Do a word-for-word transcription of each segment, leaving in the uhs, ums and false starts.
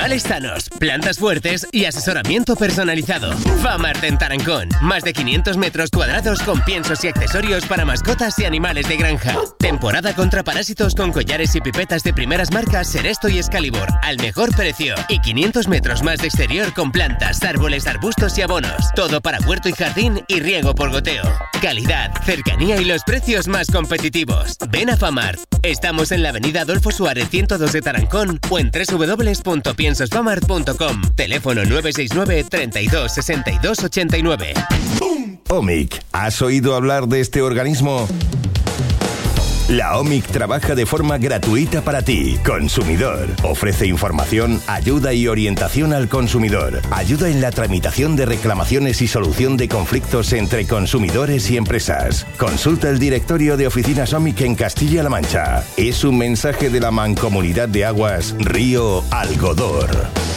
animales sanos, plantas fuertes y asesoramiento personalizado. Famart en Tarancón. Más de quinientos metros cuadrados con piensos y accesorios para mascotas y animales de granja. Temporada contra parásitos con collares y pipetas de primeras marcas Seresto y Excalibur al mejor precio. Y quinientos metros más de exterior con plantas, árboles, arbustos y abonos. Todo para huerto y jardín y riego por goteo. Calidad, cercanía y los precios más competitivos. Ven a Famart. Estamos en la avenida Adolfo Suárez ciento dos de Tarancón o en doble u doble u doble u punto piensosfamart punto com. Teléfono nueve seis nueve, treinta y dos, sesenta y dos, ochenta y nueve. OMIC. ¿Has oído hablar de este organismo? La OMIC trabaja de forma gratuita para ti, consumidor. Ofrece información, ayuda y orientación al consumidor. Ayuda en la tramitación de reclamaciones y solución de conflictos entre consumidores y empresas. Consulta el directorio de oficinas OMIC en Castilla-La Mancha. Es un mensaje de la Mancomunidad de Aguas Río Algodor.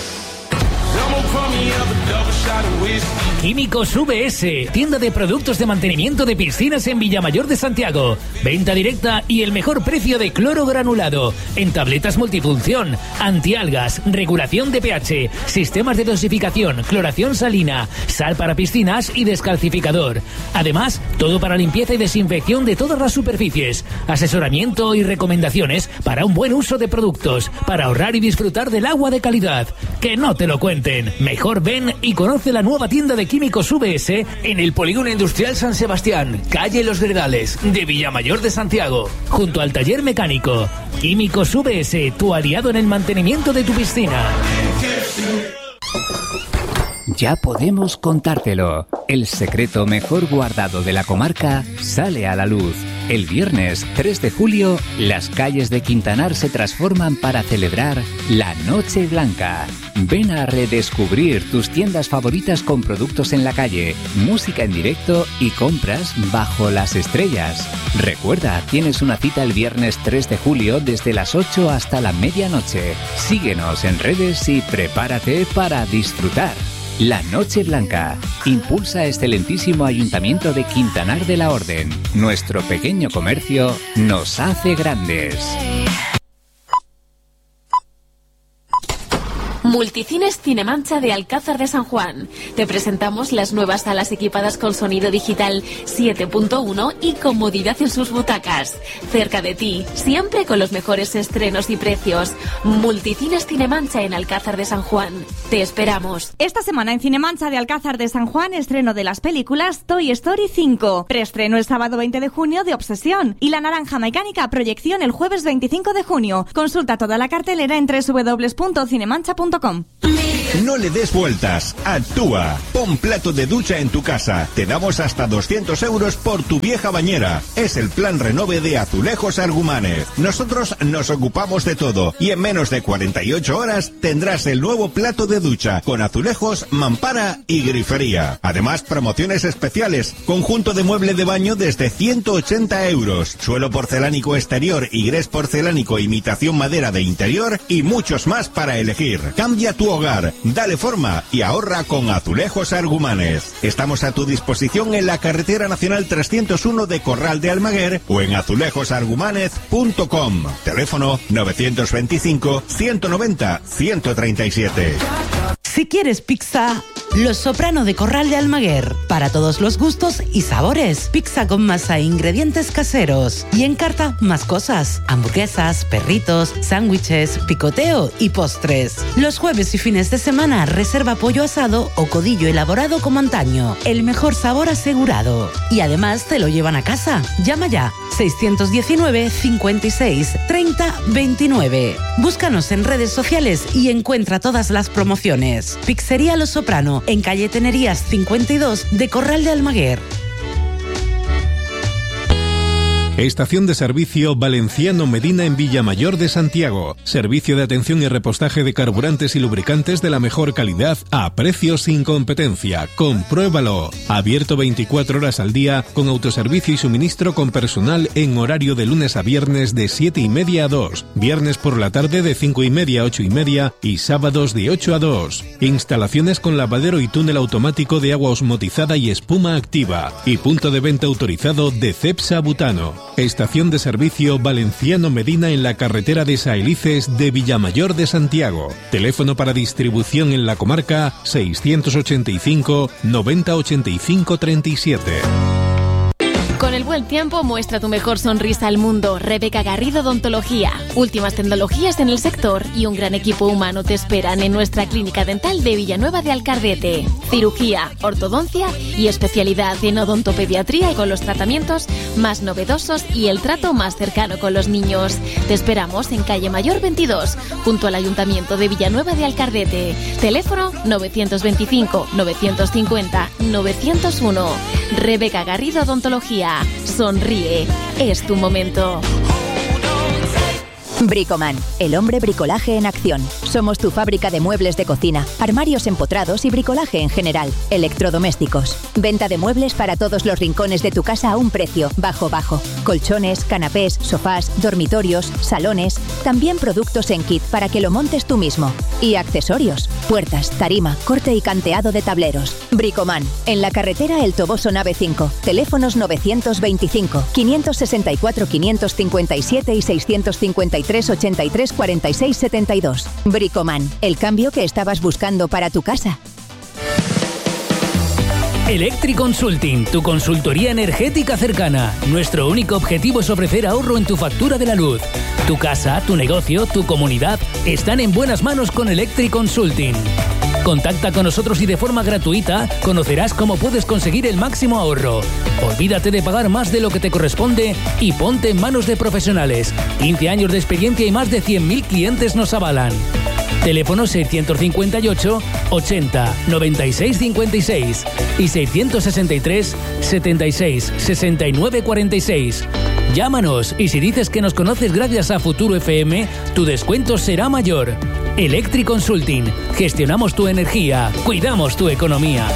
Químicos V S, tienda de productos de mantenimiento de piscinas en Villamayor de Santiago. Venta directa y el mejor precio de cloro granulado. En tabletas multifunción, antialgas, regulación de pH, sistemas de dosificación, cloración salina, sal para piscinas y descalcificador. Además, todo para limpieza y desinfección de todas las superficies. Asesoramiento y recomendaciones para un buen uso de productos, para ahorrar y disfrutar del agua de calidad. Que no te lo cuenten. Mejor ven y conoce la nueva tienda de Químicos V S en el Polígono Industrial San Sebastián, calle Los Gredales, de Villamayor de Santiago, junto al taller mecánico. Químicos V S, tu aliado en el mantenimiento de tu piscina. Ya podemos contártelo. El secreto mejor guardado de la comarca sale a la luz. El viernes tres de julio, las calles de Quintanar se transforman para celebrar la Noche Blanca. Ven a redescubrir tus tiendas favoritas con productos en la calle, música en directo y compras bajo las estrellas. Recuerda, tienes una cita el viernes tres de julio desde las ocho hasta la medianoche. Síguenos en redes y prepárate para disfrutar. La Noche Blanca. Impulsa excelentísimo Ayuntamiento de Quintanar de la Orden. Nuestro pequeño comercio nos hace grandes. Multicines Cinemancha de Alcázar de San Juan. Te presentamos las nuevas salas equipadas con sonido digital siete punto uno y comodidad en sus butacas. Cerca de ti, siempre con los mejores estrenos y precios. Multicines Cinemancha en Alcázar de San Juan. Te esperamos. Esta semana en Cinemancha de Alcázar de San Juan, estreno de las películas Toy Story cinco. Preestreno el sábado veinte de junio de Obsesión. Y La Naranja Mecánica, proyección el jueves veinticinco de junio. Consulta toda la cartelera en doble u doble u doble u punto cinemancha punto com. No le des vueltas, actúa. Pon plato de ducha en tu casa. Te damos hasta doscientos euros por tu vieja bañera. Es el plan renove de Azulejos Argumanes. Nosotros nos ocupamos de todo y en menos de cuarenta y ocho horas tendrás el nuevo plato de ducha con azulejos, mampara y grifería. Además, promociones especiales. Conjunto de mueble de baño desde ciento ochenta euros. Suelo porcelánico exterior y grés porcelánico imitación madera de interior y muchos más para elegir. Cambia tu hogar, dale forma y ahorra con Azulejos Argumanes. Estamos a tu disposición en la carretera nacional trescientos uno de Corral de Almaguer o en azulejos argumanes punto com. Teléfono novecientos veinticinco, ciento noventa, ciento treinta y siete. Si quieres pizza, Los Soprano de Corral de Almaguer. Para todos los gustos y sabores. Pizza con masa e ingredientes caseros. Y en carta, más cosas. Hamburguesas, perritos, sándwiches, picoteo y postres. Los jueves y fines de semana, reserva pollo asado o codillo elaborado como antaño. El mejor sabor asegurado. Y además te lo llevan a casa. Llama ya. seiscientos diecinueve, cincuenta y seis, treinta, veintinueve. Búscanos en redes sociales y encuentra todas las promociones. Pizzería Los Soprano, en calle Tenerías cincuenta y dos de Corral de Almaguer. Estación de servicio Valenciano Medina en Villamayor de Santiago. Servicio de atención y repostaje de carburantes y lubricantes de la mejor calidad a precios sin competencia. Compruébalo. Abierto veinticuatro horas al día con autoservicio y suministro con personal en horario de lunes a viernes de siete y media a dos. Viernes por la tarde de cinco y media a ocho y media y sábados de ocho a dos. Instalaciones con lavadero y túnel automático de agua osmotizada y espuma activa. Y punto de venta autorizado de Cepsa Butano. Estación de servicio Valenciano Medina en la carretera de Saelices de Villamayor de Santiago. Teléfono para distribución en la comarca seiscientos ochenta y cinco noventa ochenta y cinco treinta y siete. Con el buen tiempo muestra tu mejor sonrisa al mundo. Rebeca Garrido Odontología. Últimas tecnologías en el sector y un gran equipo humano te esperan en nuestra clínica dental de Villanueva de Alcardete. Cirugía, ortodoncia y especialidad en odontopediatría y con los tratamientos más novedosos y el trato más cercano con los niños. Te esperamos en calle Mayor veintidós, junto al Ayuntamiento de Villanueva de Alcardete. Teléfono novecientos veinticinco novecientos cincuenta novecientos uno. Rebeca Garrido Odontología. Sonríe, es tu momento. Bricoman, el hombre bricolaje en acción. Somos tu fábrica de muebles de cocina, armarios empotrados y bricolaje en general. Electrodomésticos. Venta de muebles para todos los rincones de tu casa a un precio bajo bajo. Colchones, canapés, sofás, dormitorios, salones. También productos en kit para que lo montes tú mismo. Y accesorios. Puertas, tarima, corte y canteado de tableros. Bricoman, en la carretera El Toboso Nave cinco. Teléfonos novecientos veinticinco, quinientos sesenta y cuatro, quinientos cincuenta y siete y seiscientos cincuenta y tres, ochenta y tres, cuarenta y seis, setenta y dos. Bricoman, el cambio que estabas buscando para tu casa. Electric Consulting, tu consultoría energética cercana. Nuestro único objetivo es ofrecer ahorro en tu factura de la luz. Tu casa, tu negocio, tu comunidad están en buenas manos con Electric Consulting. Contacta con nosotros y de forma gratuita conocerás cómo puedes conseguir el máximo ahorro. Olvídate de pagar más de lo que te corresponde y ponte en manos de profesionales. quince años de experiencia y más de cien mil clientes nos avalan. Teléfono seiscientos cincuenta y ocho, ochenta, noventa y seis cincuenta y seis y seiscientos sesenta y tres, setenta y seis, sesenta y nueve cuarenta y seis. Llámanos y si dices que nos conoces gracias a Futuro F M, tu descuento será mayor. Electric Consulting. Gestionamos tu energía, cuidamos tu economía.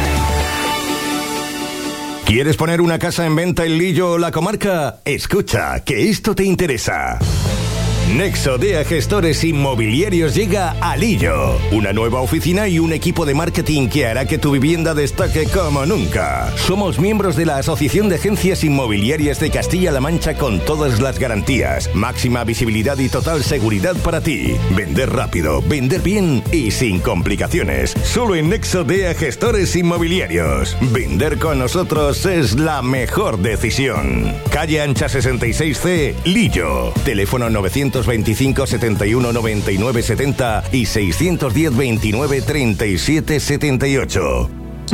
¿Quieres poner una casa en venta en Lillo o la comarca? Escucha, que esto te interesa. Nexo D E A Gestores Inmobiliarios llega a Lillo. Una nueva oficina y un equipo de marketing que hará que tu vivienda destaque como nunca. Somos miembros de la Asociación de Agencias Inmobiliarias de Castilla-La Mancha con todas las garantías, máxima visibilidad y total seguridad para ti. Vender rápido, vender bien y sin complicaciones. Solo en Nexo D E A Gestores Inmobiliarios. Vender con nosotros es la mejor decisión. Calle Ancha sesenta y seis C, Lillo. Teléfono novecientos veinticinco, setenta y uno, noventa y nueve, setenta y seiscientos diez, veintinueve, treinta y siete, setenta y ocho.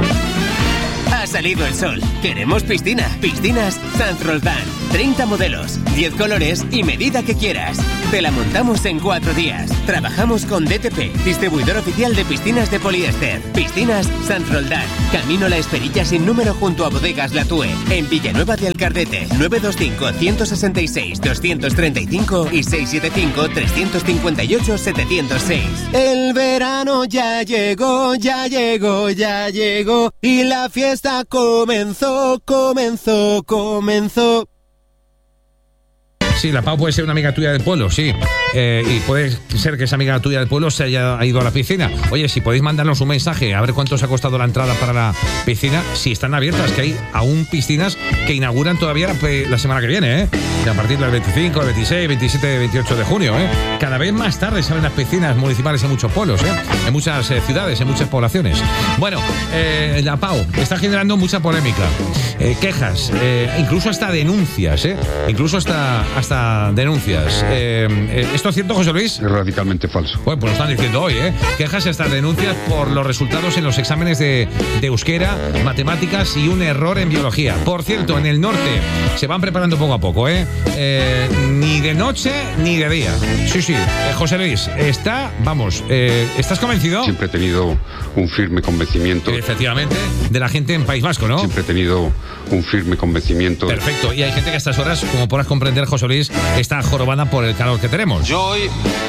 Ha salido el sol. Queremos piscina. Piscinas Sanz Roldán. treinta modelos, diez colores y medida que quieras. Te la montamos en cuatro días. Trabajamos con D T P, distribuidor oficial de piscinas de poliéster. Piscinas Sanz Roldán. Camino La Esperilla sin número junto a Bodegas La Tue. En Villanueva de Alcardete. nueve dos cinco, uno seis seis, dos tres cinco y seis siete cinco, tres cinco ocho, siete cero seis. El verano ya llegó, ya llegó, ya llegó. Y la fiesta comenzó, comenzó, comenzó. Sí, la Pau puede ser una amiga tuya del pueblo, sí. Eh, y puede ser que esa amiga tuya del pueblo se haya ido a la piscina. Oye, si podéis mandarnos un mensaje a ver cuánto os ha costado la entrada para la piscina, si están abiertas, que hay aún piscinas que inauguran todavía la, la semana que viene, ¿eh? Y a partir del veinticinco, veintiséis, veintisiete, veintiocho de junio, ¿eh? Cada vez más tarde salen las piscinas municipales en muchos pueblos, ¿eh? En muchas eh, ciudades, en muchas poblaciones. Bueno, eh, la Pau está generando mucha polémica, eh, quejas, eh, incluso hasta denuncias, ¿eh? Incluso hasta, hasta denuncias. Eh, eh, ¿Esto es cierto, José Luis? Es radicalmente falso. Bueno, pues lo están diciendo hoy, ¿eh? Quejas y hasta denuncias por los resultados en los exámenes de, de euskera, matemáticas y un error en biología. Por cierto, en el norte se van preparando poco a poco, ¿eh? eh ni de noche ni de día. Sí, sí. Eh, José Luis, está, vamos, eh, ¿estás convencido? Siempre he tenido un firme convencimiento. Efectivamente, de la gente en País Vasco, ¿no? Siempre he tenido un firme convencimiento. Perfecto. Y hay gente que a estas horas, como podrás comprender, José Luis, está jorobada por el calor que tenemos. Yo hoy,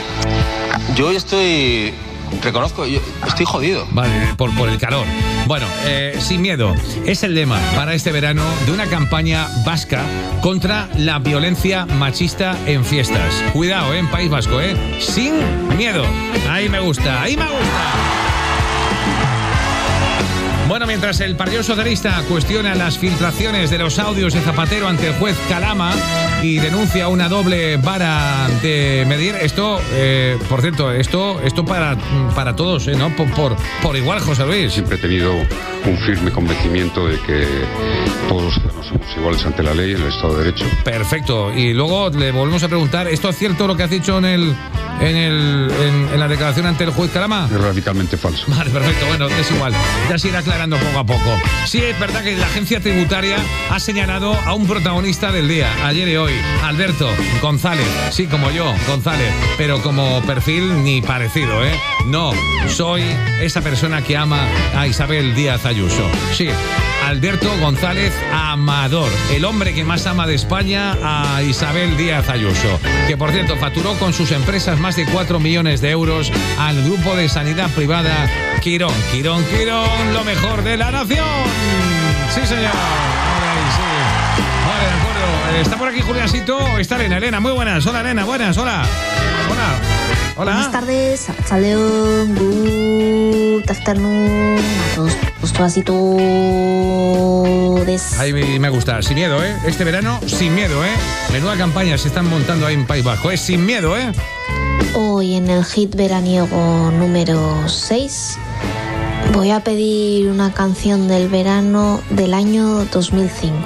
yo hoy estoy, reconozco, yo estoy jodido. Vale, por, por el calor. Bueno, eh, sin miedo, es el lema para este verano de una campaña vasca contra la violencia machista en fiestas. Cuidado, ¿eh? En País Vasco, ¿eh? Sin miedo. Ahí me gusta, ahí me gusta. Bueno, mientras el Partido Socialista cuestiona las filtraciones de los audios de Zapatero ante el juez Calama y denuncia una doble vara de medir, esto, eh, por cierto, esto esto para, para todos, ¿eh? ¿No? Por, por, por igual, José Luis. Siempre he tenido un firme convencimiento de que todos los ciudadanos somos iguales ante la ley en el Estado de Derecho. Perfecto. Y luego le volvemos a preguntar, ¿esto es cierto lo que has dicho en el en el en, en la declaración ante el juez Calama? Es radicalmente falso. Vale, perfecto. Bueno, es igual. Ya se irá aclarando poco a poco. Sí, es verdad que la agencia tributaria ha señalado a un protagonista del día, ayer y hoy, Alberto González. Sí, como yo, González. Pero como perfil ni parecido, ¿eh? No, soy esa persona que ama a Isabel Díaz Ayuso. Sí, Alberto González Amador, el hombre que más ama de España a Isabel Díaz Ayuso, que por cierto facturó con sus empresas más de cuatro millones de euros al grupo de sanidad privada Quirón. Quirón, Quirón, lo mejor de la nación. Sí, señor. Ahora sí. Vale, de acuerdo. ¿Está por aquí Juliancito? Está Elena. Elena, muy buenas. Hola, Elena, buenas. Hola. Hola. Hola. Buenas tardes. Arratsaldeon, good afternoon a todos. Todas y todes. Ahí me gusta. Sin miedo, ¿eh? Este verano, sin miedo, ¿eh? Menuda campaña se están montando ahí en País Vasco. Es sin miedo, ¿eh? Hoy en el hit veraniego número seis voy a pedir una canción del verano del año dos mil cinco.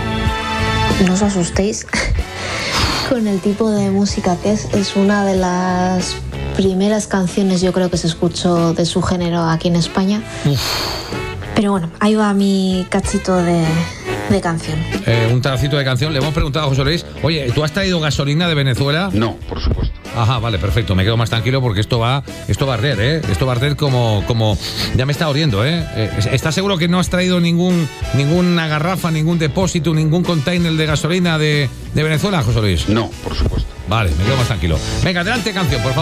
No os asustéis con el tipo de música que es. Es una de las primeras canciones, yo creo, que se escuchó de su género aquí en España. Uf. Pero bueno, ahí va mi cachito de, de canción. Eh, un trocito de canción. Le hemos preguntado a José Luis, oye, ¿tú has traído gasolina de Venezuela? No, por supuesto. Ajá, vale, perfecto. Me quedo más tranquilo porque esto va, esto va a arder, ¿eh? Esto va a arder como, como, ya me está oliendo, ¿eh? ¿Estás seguro que no has traído ningún, ninguna garrafa, ningún depósito, ningún container de gasolina de, de Venezuela, José Luis? No, por supuesto. Vale, me quedo más tranquilo. Venga, adelante, canción, por favor.